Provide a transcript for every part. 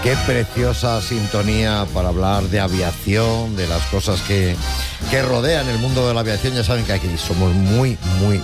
Qué preciosa sintonía para hablar de aviación, de las cosas que rodean el mundo de la aviación. Ya saben que aquí somos muy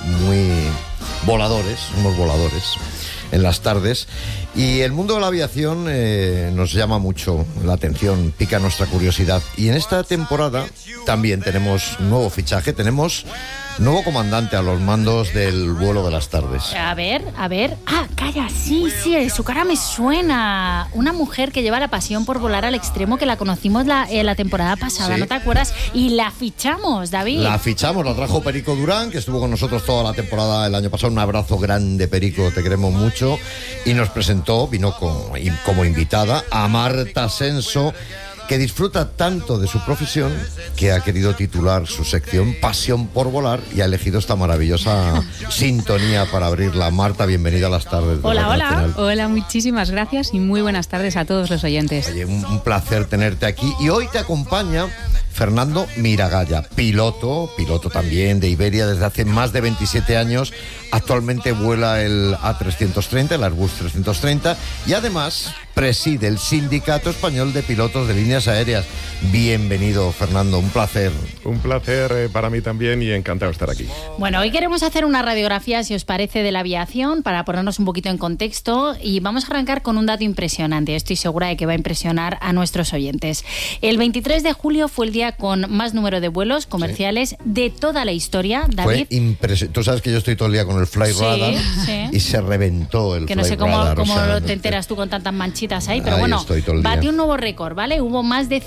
voladores, somos voladores en las tardes. Y el mundo de la aviación nos llama mucho la atención, pica nuestra curiosidad. Y en esta temporada también tenemos nuevo fichaje, tenemos nuevo comandante a los mandos del vuelo de las tardes. A ver. Ah, calla, sí, su cara me suena. Una mujer que lleva la pasión por volar al extremo, que la conocimos la temporada pasada, ¿sí? ¿No te acuerdas? Y la fichamos, David. La trajo Perico Durán, que estuvo con nosotros toda la temporada el año pasado. Un abrazo grande, Perico, te queremos mucho. Y nos vino como invitada a Marta Senso, que disfruta tanto de su profesión que ha querido titular su sección Pasión por Volar y ha elegido esta maravillosa sintonía para abrirla. Marta, bienvenida a las tardes. Hola, muchísimas gracias y muy buenas tardes a todos los oyentes. Oye, un placer tenerte aquí. Y hoy te acompaña Fernando Miragaya, piloto también de Iberia desde hace más de 27 años. Actualmente vuela el A330, el Airbus 330, y además preside el Sindicato Español de Pilotos de Líneas Aéreas. Bienvenido, Fernando, un placer. Un placer para mí también y encantado de estar aquí. Bueno, hoy queremos hacer una radiografía, si os parece, de la aviación para ponernos un poquito en contexto, y vamos a arrancar con un dato impresionante. Estoy segura de que va a impresionar a nuestros oyentes. El 23 de julio fue el día con más número de vuelos comerciales de toda la historia, David. Fue impresionante. Tú sabes que yo estoy todo el día con el Fly Radar y se reventó el Fly Radar. Que no sé cómo te enteras tú con tantas manchitas ahí, pero bueno, batió un nuevo récord, ¿vale? Hubo más de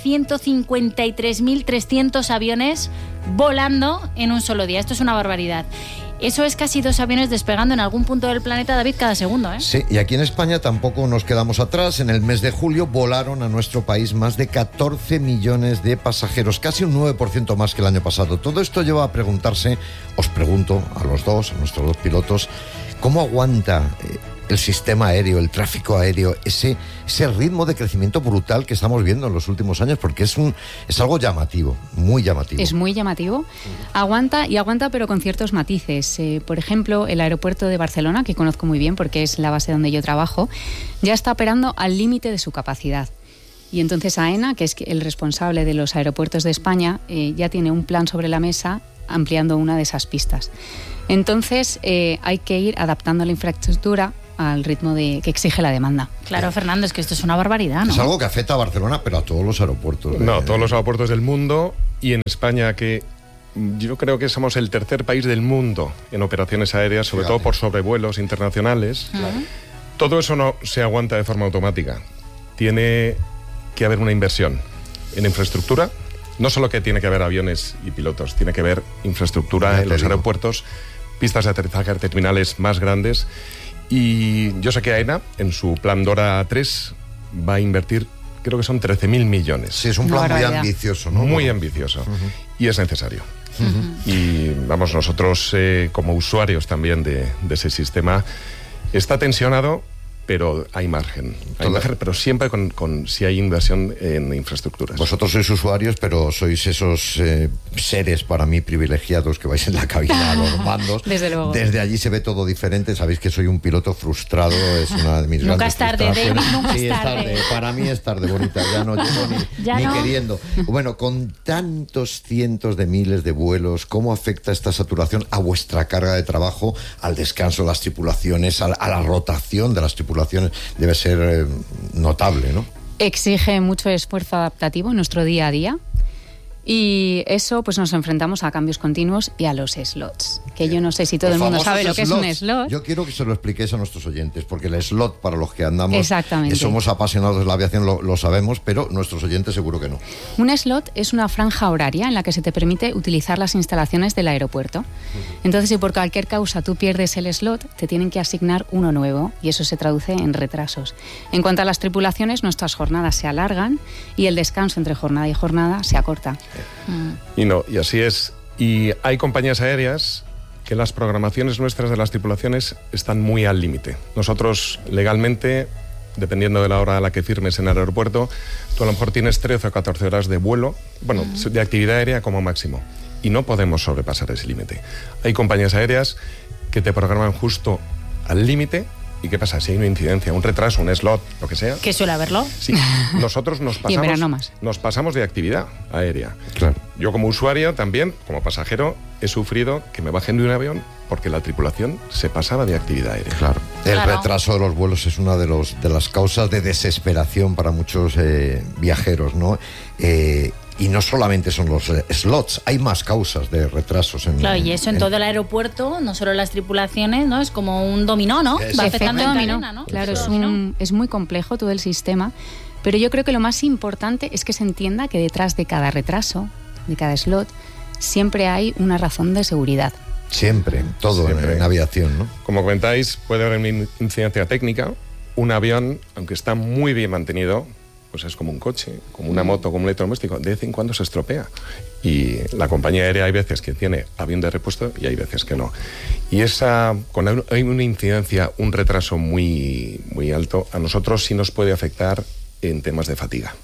153.300 aviones volando en un solo día. Esto es una barbaridad. Eso es casi 2 aviones despegando en algún punto del planeta, David, cada segundo, ¿eh? Sí, y aquí en España tampoco nos quedamos atrás. En el mes de julio volaron a nuestro país más de 14 millones de pasajeros, casi un 9% más que el año pasado. Todo esto lleva a preguntarse, os pregunto a nuestros dos pilotos, ¿cómo aguanta el sistema aéreo, el tráfico aéreo, ese ritmo de crecimiento brutal que estamos viendo en los últimos años? Porque es algo llamativo, muy llamativo. Es muy llamativo. Aguanta, pero con ciertos matices. Por ejemplo, el aeropuerto de Barcelona, que conozco muy bien porque es la base donde yo trabajo, ya está operando al límite de su capacidad. Y entonces AENA, que es el responsable de los aeropuertos de España, ya tiene un plan sobre la mesa ampliando una de esas pistas. Entonces hay que ir adaptando la infraestructura al ritmo que exige la demanda. Claro, Fernando, es que esto es una barbaridad, ¿no? Es algo que afecta a Barcelona, pero a todos los aeropuertos. No, todos los aeropuertos del mundo, y en España, que yo creo que somos el tercer país del mundo en operaciones aéreas, sobre todo por sobrevuelos internacionales. Claro. Todo eso no se aguanta de forma automática. Tiene que haber una inversión en infraestructura. No solo que tiene que haber aviones y pilotos, tiene que haber infraestructura en los aeropuertos, pistas de aterrizaje, terminales más grandes. Y yo sé que AENA, en su plan DORA 3, va a invertir, creo que son 13.000 millones. Sí, es un plan muy ambicioso, ¿no? Muy ambicioso. Y es necesario. Y vamos, nosotros como usuarios también de ese sistema, está tensionado, pero hay margen, pero siempre si hay inversión en infraestructuras. Vosotros sois usuarios, pero sois esos seres para mí privilegiados que vais en la cabina a los mandos. Desde luego. Desde allí se ve todo diferente. Sabéis que soy un piloto frustrado, es una de mis grandes frustraciones. Nunca es tarde. Para mí es tarde, bonita, ya no llego ni queriendo. Bueno, con tantos cientos de miles de vuelos, ¿cómo afecta esta saturación a vuestra carga de trabajo, al descanso de las tripulaciones, a la rotación de las tripulaciones? Debe ser notable, ¿no? Exige mucho esfuerzo adaptativo en nuestro día a día. Y eso, pues nos enfrentamos a cambios continuos y a los slots. Que yo no sé si todo el mundo sabe lo que es un slot. Yo quiero que se lo expliquéis a nuestros oyentes, porque el slot, para los que andamos, somos apasionados de la aviación, lo sabemos, pero nuestros oyentes seguro que no. Un slot es una franja horaria en la que se te permite utilizar las instalaciones del aeropuerto. Entonces, si por cualquier causa tú pierdes el slot, te tienen que asignar uno nuevo, y eso se traduce en retrasos. En cuanto a las tripulaciones, nuestras jornadas se alargan y el descanso entre jornada y jornada se acorta. Y así es. Y hay compañías aéreas que las programaciones nuestras de las tripulaciones están muy al límite. Nosotros, legalmente, dependiendo de la hora a la que firmes en el aeropuerto, tú a lo mejor tienes 13 o 14 horas de vuelo, de actividad aérea como máximo. Y no podemos sobrepasar ese límite. Hay compañías aéreas que te programan justo al límite ¿Y qué pasa? Si hay una incidencia, un retraso, un slot, lo que sea... Que suele haberlo. Sí, nosotros nos pasamos de actividad aérea. Claro. Yo como usuario también, como pasajero, he sufrido que me bajen de un avión porque la tripulación se pasaba de actividad aérea. Claro. El Claro. retraso de los vuelos es una de las causas de desesperación para muchos viajeros, ¿no? Y no solamente son los slots, hay más causas de retrasos. Claro, y eso en todo el aeropuerto, no solo las tripulaciones, ¿no? Es como un dominó, ¿no? Es Va Efecto afectando en dominó. cadena, ¿no? Claro, Dominó. es muy complejo todo el sistema, pero yo creo que lo más importante es que se entienda que detrás de cada retraso, de cada slot, siempre hay una razón de seguridad. Siempre, todo Siempre. en aviación, ¿no? Como comentáis, puede haber una incidencia técnica. Un avión, aunque está muy bien mantenido, pues es como un coche, como una moto, como un electrodoméstico. De vez en cuando se estropea. Y la compañía aérea hay veces que tiene avión de repuesto y hay veces que no. Y cuando hay una incidencia, un retraso muy, muy alto, a nosotros sí nos puede afectar en temas de fatiga.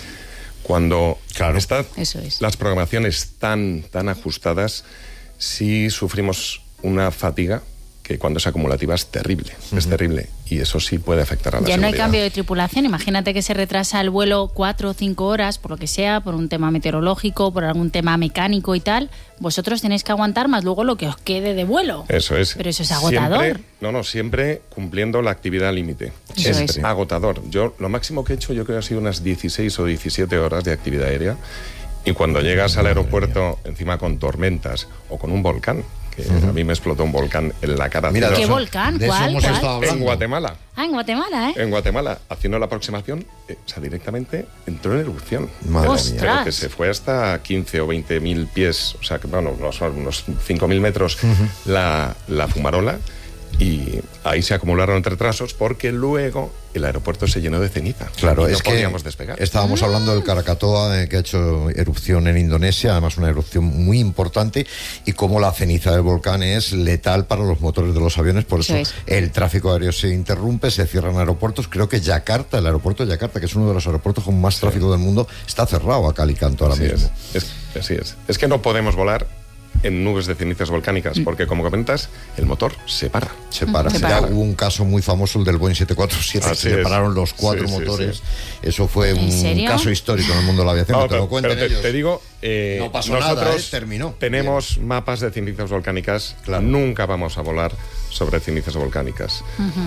Cuando están Eso es. las programaciones tan ajustadas, sí sufrimos una fatiga que cuando es acumulativa es terrible, es terrible. Y eso sí puede afectar a la Ya seguridad. no hay cambio de tripulación. Imagínate que se retrasa el vuelo 4 o 5 horas, por lo que sea, por un tema meteorológico, por algún tema mecánico y tal. Vosotros tenéis que aguantar más luego lo que os quede de vuelo. Eso es. Pero eso es agotador. Siempre cumpliendo la actividad límite. Eso Es es. agotador. Yo lo máximo que he hecho, yo creo que ha sido unas 16 o 17 horas de actividad aérea. Y cuando llegas al aeropuerto, encima con tormentas o con un volcán, que a mí me explotó un volcán en la cara. Mira, ¿Qué de eso- volcán? de eso ¿Cuál? hemos ¿Cuál? estado hablando. En Guatemala. Ah, en Guatemala, ¿eh? En Guatemala, haciendo la aproximación, directamente entró en erupción. Madre mía. ¡Ostras! Pero que se fue hasta 15 o 20.000 pies, o sea, que bueno, son unos 5.000 metros la fumarola, y ahí se acumularon retrasos porque luego el aeropuerto se llenó de ceniza. Claro, y no es que podíamos despegar. estábamos hablando del Krakatoa, que ha hecho erupción en Indonesia, además una erupción muy importante, y cómo la ceniza del volcán es letal para los motores de los aviones, por eso Eso es. el tráfico aéreo se interrumpe, se cierran aeropuertos. Creo que Yakarta, el aeropuerto de Yakarta, que es uno de los aeropuertos con más tráfico del mundo, está cerrado a cal y canto ahora Así mismo. así es. Es que no podemos volar en nubes de cenizas volcánicas, porque como comentas, el motor se para. Se para. Se Ya para. hubo un caso muy famoso, el del Boeing 747, Así se es. pararon los 4 Sí, sí, motores. sí. Eso fue ¿En un serio? caso histórico en el mundo de la aviación, No, que te lo cuenten pero ellos. te digo, No pasó nada, nosotros terminó. tenemos mapas de cenizas volcánicas. Claro. Nunca vamos a volar sobre cenizas volcánicas.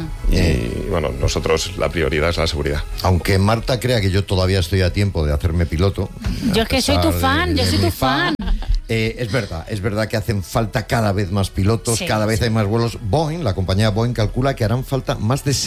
Y bueno, nosotros la prioridad es la seguridad. Aunque Marta crea que yo todavía estoy a tiempo de hacerme piloto. Yo es que soy tu fan, yo soy tu fan. Es verdad que hacen falta cada vez más pilotos, Sí, cada vez sí. hay más vuelos. Boeing, la compañía Boeing calcula que harán falta más de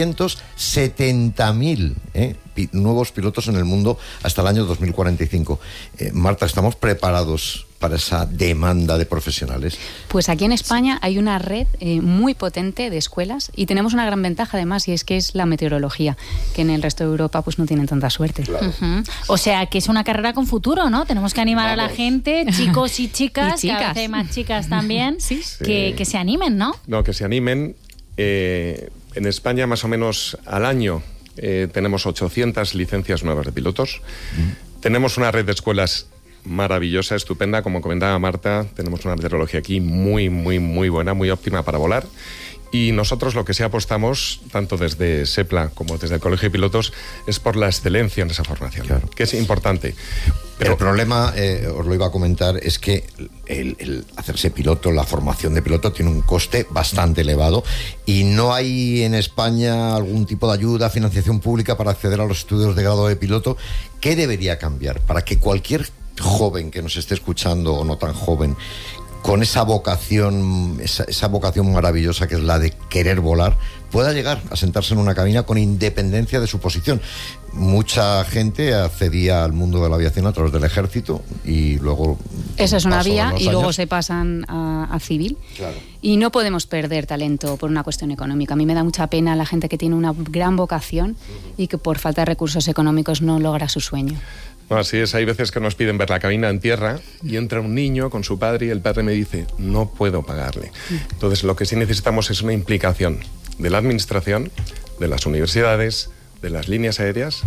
670.000 nuevos pilotos en el mundo hasta el año 2045. Marta, ¿estamos preparados para esa demanda de profesionales? Pues aquí en España hay una red muy potente de escuelas y tenemos una gran ventaja además, y es que es la meteorología, que en el resto de Europa pues no tienen tanta suerte. Ujú. O sea, que es una carrera con futuro, ¿no? Tenemos que animar a la gente, chicos y chicas, Y cada chicas. vez hay más chicas también, Sí. que se animen, ¿no? No, que se animen. En España, más o menos al año, tenemos 800 licencias nuevas de pilotos. Tenemos una red de escuelas maravillosa, estupenda, como comentaba Marta. Tenemos una meteorología aquí muy buena, muy óptima para volar. Y nosotros lo que sí apostamos, tanto desde SEPLA como desde el Colegio de Pilotos, es por la excelencia en esa formación, Claro. que es importante. Pero el problema, os lo iba a comentar, es que el hacerse piloto, la formación de piloto, tiene un coste bastante elevado y no hay en España algún tipo de ayuda, financiación pública para acceder a los estudios de grado de piloto. ¿Qué debería cambiar para que cualquier joven que nos esté escuchando o no tan joven, con esa vocación, esa vocación maravillosa que es la de querer volar, pueda llegar a sentarse en una cabina con independencia de su posición? Mucha gente accedía al mundo de la aviación a través del ejército y luego... Esa es una paso de vía los y luego años- se pasan a civil. Claro. Y no podemos perder talento por una cuestión económica. A mí me da mucha pena la gente que tiene una gran vocación y que por falta de recursos económicos no logra su sueño. No, así es, hay veces que nos piden ver la cabina en tierra y entra un niño con su padre y el padre me dice, no puedo pagarle. Entonces lo que sí necesitamos es una implicación de la administración, de las universidades, de las líneas aéreas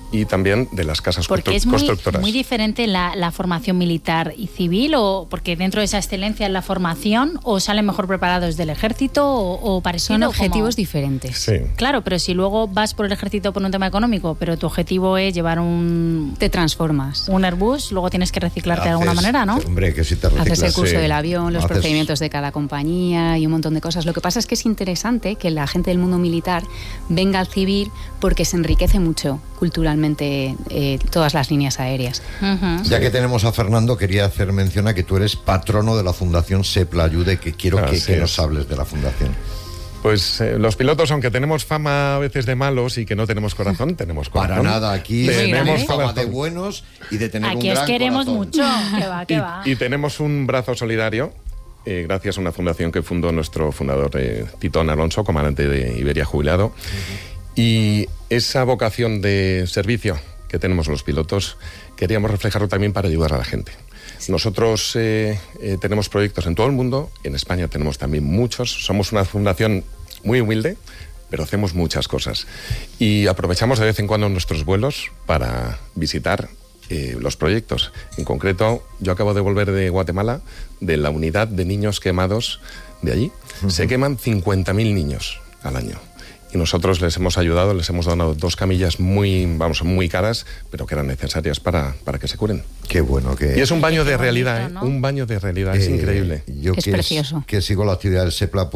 y también de las casas porque es constructoras. muy diferente la formación militar y civil, o porque dentro de esa excelencia en la formación, o salen mejor preparados del ejército o parecido. Son objetivos diferentes. Sí. Claro, pero si luego vas por el ejército por un tema económico, pero tu objetivo es llevar Te transformas. un Airbus, luego tienes que reciclarte de alguna manera, ¿no? Hombre, que si te reciclas. Haces el curso sí. del avión, los Haces- procedimientos de cada compañía y un montón de cosas. Lo que pasa es que es interesante que la gente del mundo militar venga al civil porque se enriquece mucho culturalmente todas las líneas aéreas. Ujú. Ya que tenemos a Fernando, quería hacer mención a que tú eres patrono de la Fundación Sepla Ayude, que quiero Así que es. nos hables de la Fundación. Pues los pilotos, aunque tenemos fama a veces de malos y que no tenemos corazón, tenemos corazón. Para nada, aquí tenemos tenemos fama corazón. de buenos y de tener Aquí un os gran queremos corazón. mucho. Que va, que va. Y tenemos un brazo solidario, gracias a una fundación que fundó nuestro fundador Titón Alonso, comandante de Iberia jubilado. Y esa vocación de servicio que tenemos los pilotos, queríamos reflejarlo también para ayudar a la gente. Nosotros tenemos proyectos en todo el mundo, en España tenemos también muchos, somos una fundación muy humilde, pero hacemos muchas cosas. Y aprovechamos de vez en cuando nuestros vuelos para visitar los proyectos. En concreto, yo acabo de volver de Guatemala, de la unidad de niños quemados de allí. Se queman 50.000 niños al año. Y nosotros les hemos ayudado, les hemos donado 2 camillas muy caras, pero que eran necesarias para que se curen. Qué bueno que... Y es un baño de bonito, realidad, ¿no? Un baño de realidad, es increíble. Yo Es que precioso. que sigo la actividad del SEPLA,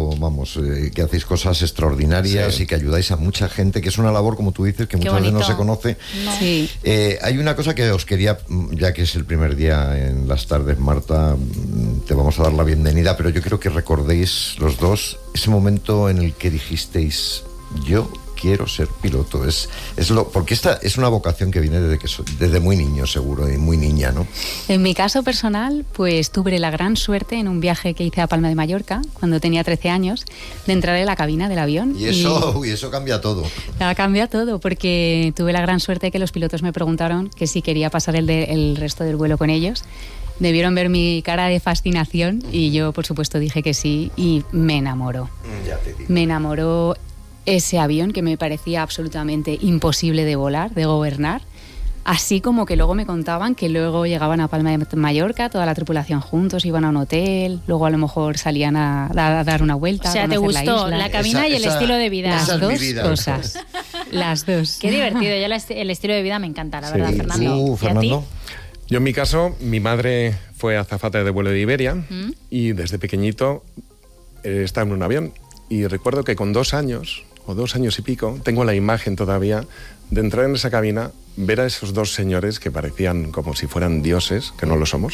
que hacéis cosas extraordinarias Sí. y que ayudáis a mucha gente, que es una labor, como tú dices, que muchas veces no bonito. se conoce. No. Sí. Hay una cosa que os quería, ya que es el primer día en las tardes, Marta, te vamos a dar la bienvenida, pero yo quiero que recordéis los dos ese momento en el que dijisteis: yo quiero ser piloto. Porque esta es una vocación que viene desde muy niño, seguro, y muy niña, ¿no? En mi caso personal, pues tuve la gran suerte en un viaje que hice a Palma de Mallorca, cuando tenía 13 años, de entrar en la cabina del avión. Y eso cambia todo. Cambia todo, porque tuve la gran suerte de que los pilotos me preguntaron que si quería pasar el resto del vuelo con ellos. Debieron ver mi cara de fascinación y yo, por supuesto, dije que sí, y me enamoró. Ya te digo. Me enamoró ese avión que me parecía absolutamente imposible de volar, de gobernar. Así como que luego me contaban que luego llegaban a Palma de Mallorca, toda la tripulación juntos, iban a un hotel, luego a lo mejor salían a dar una vuelta. O sea, a te conocer gustó la la isla. cabina y el estilo de vida. Las esa es mi dos vida. cosas. Las dos. Qué divertido. Yo el estilo de vida me encanta, la Sí. verdad, ¿Y Fernando. ¿Tú, ¿Y a ti? Fernando? Yo en mi caso, mi madre fue azafata de vuelo de Iberia y desde pequeñito estaba en un avión. Y recuerdo que con 2 años, o 2 años y pico, tengo la imagen todavía de entrar en esa cabina, ver a esos 2 señores que parecían como si fueran dioses, que no lo somos,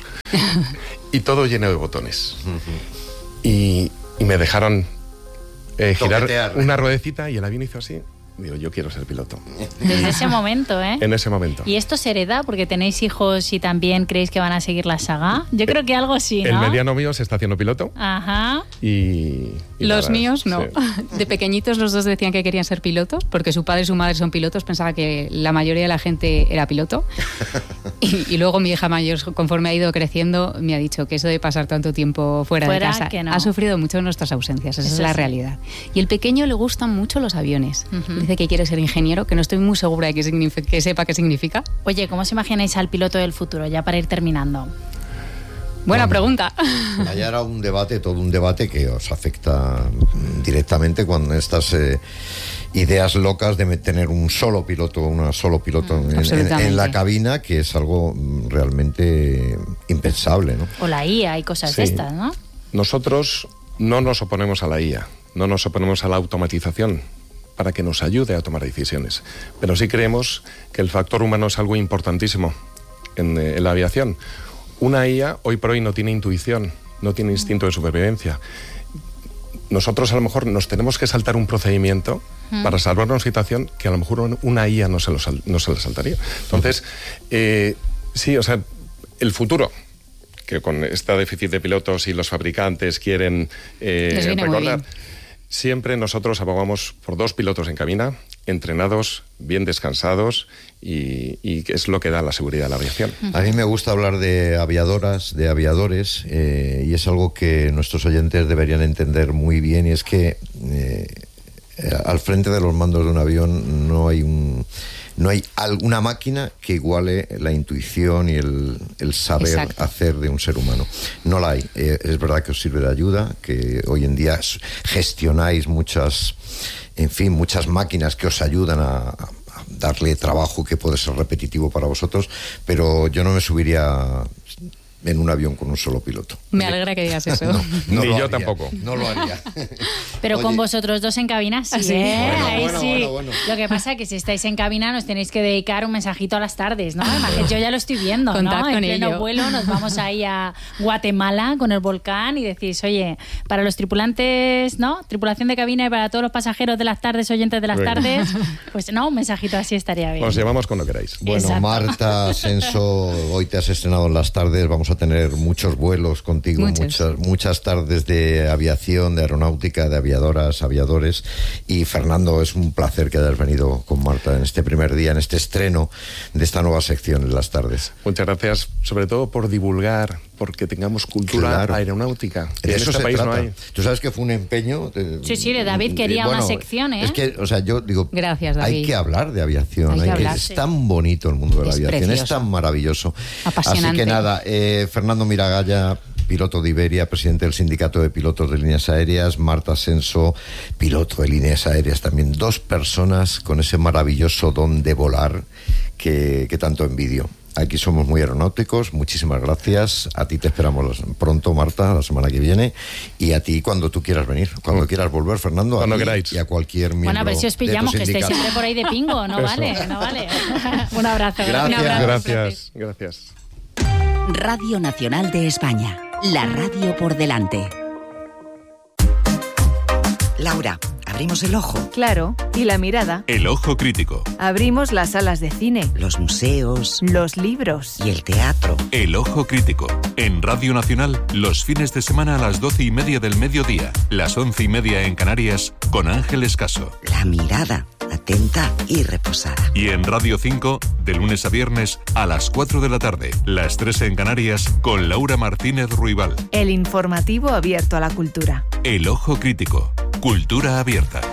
y todo lleno de botones. Y me dejaron girar Toquetear. una ruedecita y el avión hizo así. Digo, yo quiero ser piloto. Desde ese momento, ¿eh? En ese momento. ¿Y esto se hereda porque tenéis hijos y también creéis que van a seguir la saga? Yo creo que algo sí, ¿no? El mediano mío se está haciendo piloto Ajá. y Los nada, míos no. sí. De pequeñitos los dos decían que querían ser pilotos, porque su padre y su madre son pilotos, pensaba que la mayoría de la gente era piloto. Y luego mi hija mayor, conforme ha ido creciendo, me ha dicho que eso de pasar tanto tiempo fuera de casa que no. ha sufrido mucho nuestras ausencias, esa Eso es la sí. realidad. Y el pequeño le gustan mucho los aviones. Dice que quiere ser ingeniero, que no estoy muy segura de que sepa qué significa. Oye, ¿cómo os imagináis al piloto del futuro? Ya para ir terminando. Buena pregunta. Allá era un debate, todo un debate que os afecta directamente cuando estas ideas locas de tener un solo piloto en la cabina, que es algo realmente impensable, ¿no? O la IA y cosas Sí. de estas, ¿no? Nosotros no nos oponemos a la IA, no nos oponemos a la automatización para que nos ayude a tomar decisiones, pero sí creemos que el factor humano es algo importantísimo en la aviación. Una IA hoy por hoy no tiene intuición, no tiene instinto de supervivencia. Nosotros a lo mejor nos tenemos que saltar un procedimiento para salvar una situación que a lo mejor una IA no se la saltaría. Entonces, sí, o sea, el futuro, que con este déficit de pilotos y los fabricantes quieren Les viene muy recordar, bien. siempre nosotros abogamos por 2 pilotos en cabina, entrenados, bien descansados, y que es lo que da la seguridad a la aviación. A mí me gusta hablar de aviadoras, de aviadores, y es algo que nuestros oyentes deberían entender muy bien, y es que al frente de los mandos de un avión no hay No hay alguna máquina que iguale la intuición y el saber Exacto. hacer de un ser humano. No la hay. Es verdad que os sirve de ayuda, que hoy en día gestionáis muchas máquinas que os ayudan a darle trabajo que puede ser repetitivo para vosotros, pero yo no me subiría en un avión con un solo piloto. Me alegra que digas eso. No Ni lo yo haría, tampoco. No lo haría. Pero Oye, con vosotros dos en cabina sí, sí. Ahí Bueno, sí. bueno. Lo que pasa es que si estáis en cabina nos tenéis que dedicar un mensajito a las tardes, ¿no? Además, yo ya lo estoy viendo, Contad ¿no? En con pleno ello. vuelo nos vamos ahí a Guatemala con el volcán y decís, oye, para los tripulantes, ¿no? Tripulación de cabina y para todos los pasajeros de las tardes, oyentes de las Venga. tardes, pues no, un mensajito así estaría bien. Os llevamos cuando queráis. Bueno, Exacto. Marta Ascenso, hoy te has estrenado en las tardes, vamos a tener muchos vuelos contigo, muchas tardes de aviación, de aeronáutica, de aviadoras, aviadores, y Fernando, es un placer que hayas venido con Marta en este primer día, en este estreno de esta nueva sección en las tardes. Muchas gracias, sobre todo por divulgar, porque tengamos cultura Claro. aeronáutica. Que De en eso este se país trata. no hay. Tú sabes que fue un empeño. Sí, de David quería una sección, ¿eh? Es que, o sea, yo digo, Gracias, David. hay que hablar de aviación. Hay que hablar, es sí. tan bonito el mundo de la Es aviación, precioso. es tan maravilloso. Apasionante. Así que nada, Fernando Miragaya, piloto de Iberia, presidente del Sindicato de Pilotos de Líneas Aéreas, Marta Ascenso, piloto de Líneas Aéreas también, dos personas con ese maravilloso don de volar que tanto envidio. Aquí somos muy aeronáuticos, muchísimas gracias. A ti te esperamos pronto, Marta, la semana que viene. Y a ti cuando tú quieras venir, cuando quieras volver, Fernando. Cuando a ti queráis. Y a cualquier miembro. Bueno, a ver si os de tu pillamos, que estéis sindicato. siempre por ahí de pingo, no Eso. vale, no vale. Un abrazo. Gracias. Un abrazo. Gracias. Radio Nacional de España. La radio por delante. Laura, abrimos el ojo. Claro, y la mirada. El ojo crítico. Abrimos las salas de cine, Los museos los libros. y el teatro. El ojo crítico. En Radio Nacional, los fines de semana a las 12:30 del mediodía, las 11:30 en Canarias, con Ángeles Caso. La mirada, atenta y reposada. Y en Radio 5, de lunes a viernes, a las 4 de la tarde, las 3 en Canarias, con Laura Martínez Ruibal. El informativo abierto a la cultura. El ojo crítico. Cultura abierta.